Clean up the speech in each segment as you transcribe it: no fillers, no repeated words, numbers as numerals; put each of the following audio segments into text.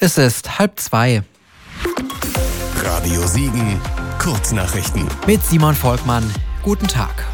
Es ist 1:30. Radio Siegen, Kurznachrichten. Mit Simon Volkmann. Guten Tag.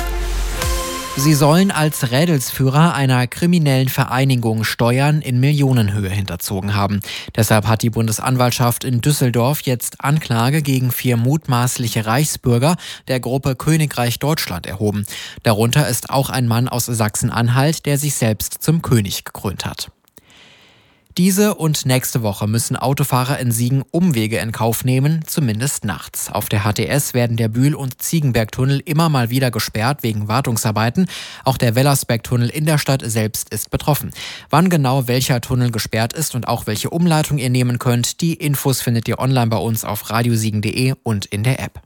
Sie sollen als Rädelsführer einer kriminellen Vereinigung Steuern in Millionenhöhe hinterzogen haben. Deshalb hat die Bundesanwaltschaft in Düsseldorf jetzt Anklage gegen 4 mutmaßliche Reichsbürger der Gruppe Königreich Deutschland erhoben. Darunter ist auch ein Mann aus Sachsen-Anhalt, der sich selbst zum König gekrönt hat. Diese und nächste Woche müssen Autofahrer in Siegen Umwege in Kauf nehmen, zumindest nachts. Auf der HTS werden der Bühl- und Ziegenbergtunnel immer mal wieder gesperrt wegen Wartungsarbeiten. Auch der Wellersbergtunnel in der Stadt selbst ist betroffen. Wann genau welcher Tunnel gesperrt ist und auch welche Umleitung ihr nehmen könnt, die Infos findet ihr online bei uns auf radiosiegen.de und in der App.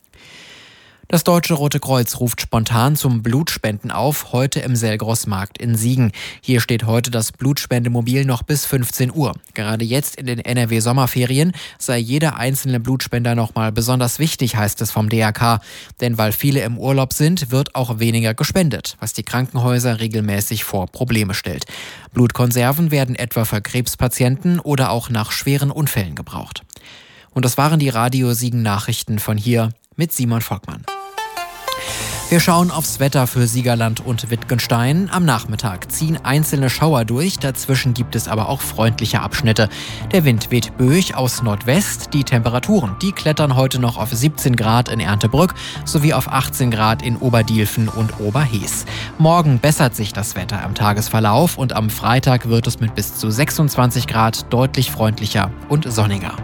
Das Deutsche Rote Kreuz ruft spontan zum Blutspenden auf, heute im Selgros-Markt in Siegen. Hier steht heute das Blutspendemobil noch bis 15 Uhr. Gerade jetzt in den NRW-Sommerferien sei jeder einzelne Blutspender nochmal besonders wichtig, heißt es vom DRK. Denn weil viele im Urlaub sind, wird auch weniger gespendet, was die Krankenhäuser regelmäßig vor Probleme stellt. Blutkonserven werden etwa für Krebspatienten oder auch nach schweren Unfällen gebraucht. Und das waren die Radio Siegen Nachrichten von hier mit Simon Volkmann. Wir schauen aufs Wetter für Siegerland und Wittgenstein. Am Nachmittag ziehen einzelne Schauer durch, dazwischen gibt es aber auch freundliche Abschnitte. Der Wind weht böig aus Nordwest. Die Temperaturen, die klettern heute noch auf 17 Grad in Erndtebrück sowie auf 18 Grad in Oberdielfen und Oberhees. Morgen bessert sich das Wetter am Tagesverlauf und am Freitag wird es mit bis zu 26 Grad deutlich freundlicher und sonniger.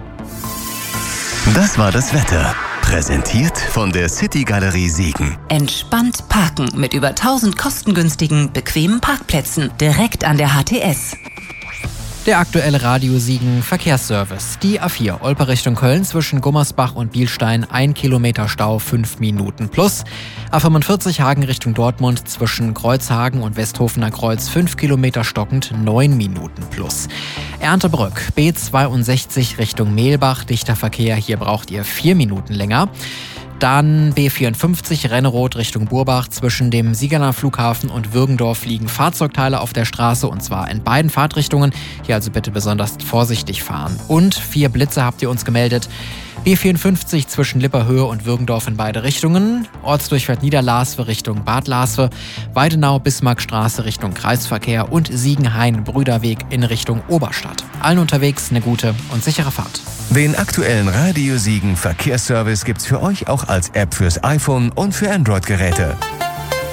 Das war das Wetter. Präsentiert von der City Galerie Siegen. Entspannt parken mit über 1000 kostengünstigen, bequemen Parkplätzen direkt an der HTS. Der aktuelle Radio Siegen Verkehrsservice. Die A4 Olpe Richtung Köln zwischen Gummersbach und Bielstein 1 Kilometer Stau 5 Minuten plus. A45 Hagen Richtung Dortmund zwischen Kreuzhagen und Westhofener Kreuz 5 Kilometer stockend 9 Minuten plus. Erndtebrück B62 Richtung Mehlbach, dichter Verkehr, hier braucht ihr 4 Minuten länger. Dann B54 Renneroth Richtung Burbach. Zwischen dem Siegerland Flughafen und Würgendorf liegen Fahrzeugteile auf der Straße und zwar in beiden Fahrtrichtungen. Hier also bitte besonders vorsichtig fahren. Und 4 Blitze habt ihr uns gemeldet. B54 zwischen Lipperhöhe und Würgendorf in beide Richtungen. Ortsdurchfahrt Niederlasve Richtung Bad Lasve. Weidenau-Bismarckstraße Richtung Kreisverkehr und Siegenhain-Brüderweg in Richtung Oberstadt. Allen unterwegs eine gute und sichere Fahrt. Den aktuellen Radio Siegen Verkehrsservice gibt's für euch auch als App fürs iPhone und für Android-Geräte.